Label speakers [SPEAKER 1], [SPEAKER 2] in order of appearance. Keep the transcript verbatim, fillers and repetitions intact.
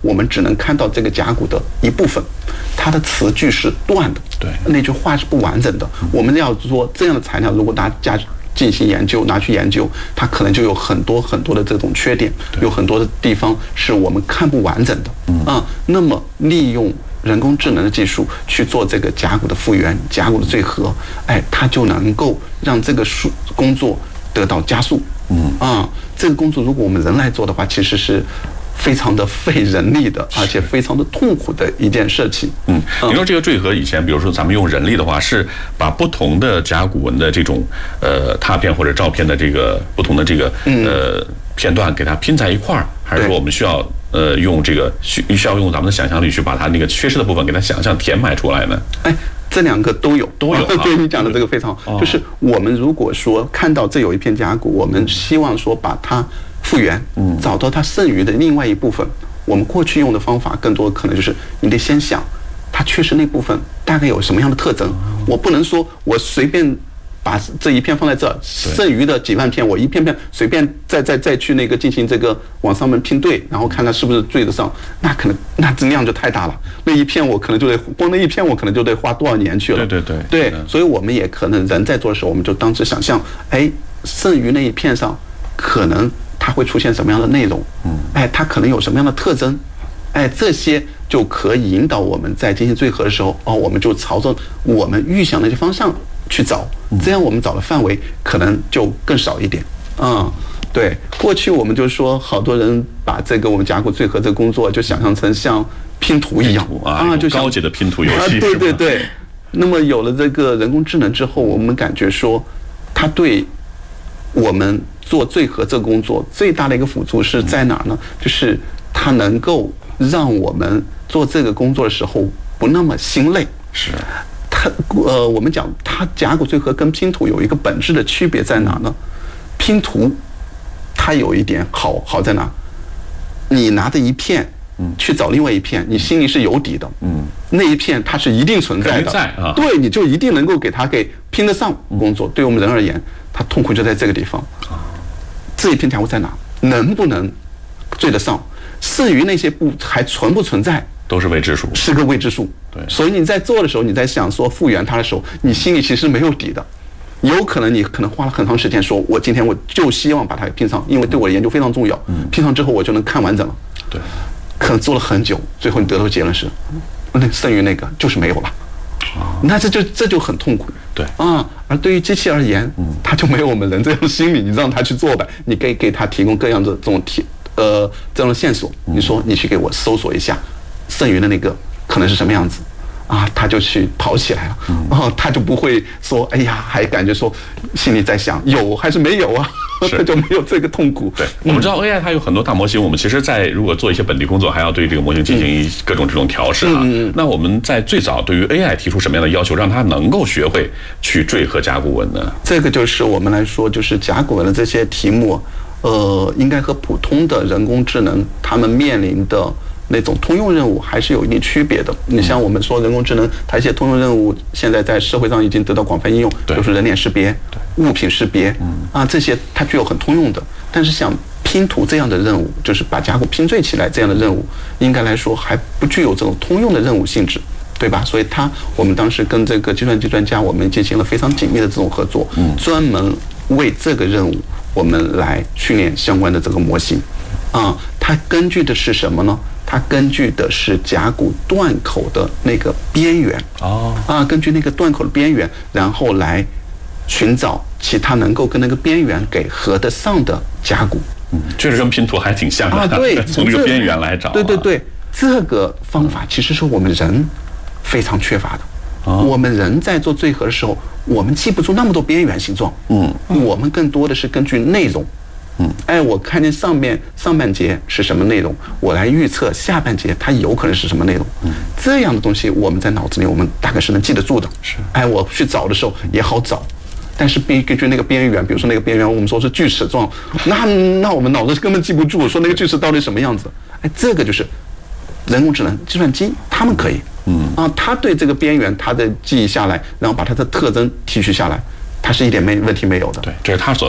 [SPEAKER 1] 我们只能看到这个甲骨的一部分，它的词句是断的，
[SPEAKER 2] 对，
[SPEAKER 1] 那句话是不完整的。我们要说这样的材料，如果大家进行研究，拿去研究，它可能就有很多很多的这种缺点，有很多的地方是我们看不完整的。嗯啊，那么利用人工智能的技术去做这个甲骨的复原、甲骨的缀合，哎，它就能够让这个数工作得到加速。嗯啊，这个工作如果我们人来做的话，其实是非常的费人力的，而且非常的痛苦的一件事情。
[SPEAKER 2] 嗯，你说这个缀合以前，比如说咱们用人力的话，是把不同的甲骨文的这种呃拓片或者照片的这个不同的这个呃片段给它拼在一块儿，还是说我们需要呃用这个需需要用咱们的想象力去把它那个缺失的部分给它想象填埋出来呢？哎。
[SPEAKER 1] 这两个都有，
[SPEAKER 2] 都有。
[SPEAKER 1] 对你讲的这个非常好，就是我们如果说看到这有一片甲骨，我们希望说把它复原，嗯，找到它剩余的另外一部分。我们过去用的方法更多可能就是你得先想，它缺失那部分大概有什么样的特征。我不能说我随便把这一片放在这，剩余的几万片我一片片随便再再再去那个进行这个往上面拼对，然后看它是不是对得上，那可能那这量就太大了。那一片我可能就得光那一片我可能就得花多少年去了。
[SPEAKER 2] 对对对
[SPEAKER 1] 对，所以我们也可能人在做的时候，我们就当时想象，哎，剩余那一片上可能它会出现什么样的内容，嗯，哎，它可能有什么样的特征，哎，这些就可以引导我们在进行缀合的时候，哦，我们就朝着我们预想的那些方向去找，这样我们找的范围可能就更少一点。嗯，对，过去我们就说，好多人把这个我们甲骨缀合这个工作就想象成像拼图一样
[SPEAKER 2] 啊，就高级的拼图游戏。
[SPEAKER 1] 啊，对对对。那么有了这个人工智能之后，我们感觉说，它对我们做缀合这个工作最大的一个辅助是在哪呢？就是它能够让我们做这个工作的时候不那么心累。
[SPEAKER 2] 是。
[SPEAKER 1] 它呃，我们讲它甲骨缀合跟拼图有一个本质的区别在哪呢？拼图它有一点好好在哪？你拿着一片去找另外一片，你心里是有底的。嗯，那一片它是一定存在的。
[SPEAKER 2] 在啊，
[SPEAKER 1] 对，你就一定能够给它给拼得上工作。对我们人而言，它痛苦就在这个地方。这一片甲骨在哪？能不能缀得上？剩余那些不还存不存在？
[SPEAKER 2] 都是未知数，
[SPEAKER 1] 是个未知数。
[SPEAKER 2] 对，
[SPEAKER 1] 所以你在做的时候，你在想说复原它的时候，你心里其实没有底的。有可能你可能花了很长时间，说我今天我就希望把它拼上，因为对我的研究非常重要。嗯，拼上之后我就能看完整了。
[SPEAKER 2] 对，
[SPEAKER 1] 可能做了很久，最后你得出结论是，那剩余那个就是没有了。啊，那这就这就很痛苦。
[SPEAKER 2] 对
[SPEAKER 1] 啊，而对于机器而言，嗯，它就没有我们人这样的心理，你让它去做呗，你给给它提供各样的这种提呃这样的线索，你说你去给我搜索一下。剩余的那个可能是什么样子啊？他就去跑起来了，然后他就不会说，哎呀，还感觉说心里在想有还是没有啊？他就没有这个痛苦。
[SPEAKER 2] 对，我们知道 A I 它有很多大模型，我们其实在如果做一些本地工作，还要对这个模型进行各种这种调试啊。那我们在最早对于 A I 提出什么样的要求，让它能够学会去缀合甲骨文呢？
[SPEAKER 1] 这个就是我们来说，就是甲骨文的这些题目，呃，应该和普通的人工智能他们面临的那种通用任务还是有一定区别的。你像我们说人工智能，它一些通用任务现在在社会上已经得到广泛应用，比如说人脸识别、物品识别啊，这些它具有很通用的。但是像拼图这样的任务，就是把甲骨拼缀起来这样的任务，应该来说还不具有这种通用的任务性质，对吧？所以它我们当时跟这个计算机专家我们进行了非常紧密的这种合作，专门为这个任务我们来训练相关的这个模型啊。它根据的是什么呢？它根据的是甲骨断口的那个边缘哦啊，根据那个断口的边缘，然后来寻找其他能够跟那个边缘给合得上的甲骨。
[SPEAKER 2] 嗯，确实跟拼图还挺像的啊。对，从这个边缘来找。
[SPEAKER 1] 对对对，这个方法其实是我们人非常缺乏的。哦，我们人在做缀合的时候，我们记不住那么多边缘形状。嗯，我们更多的是根据内容。嗯，哎，我看见上面上半节是什么内容，我来预测下半节它有可能是什么内容。嗯，这样的东西我们在脑子里我们大概是能记得住的。
[SPEAKER 2] 是，
[SPEAKER 1] 哎，我去找的时候也好找，但是根据那个边缘，比如说那个边缘我们说是锯齿状，那那我们脑子根本记不住，说那个锯齿到底什么样子。哎，这个就是人工智能、计算机他们可以。嗯啊，他对这个边缘他的记忆下来，然后把它的特征提取下来，它是一点没问题没有的。
[SPEAKER 2] 对，这是他所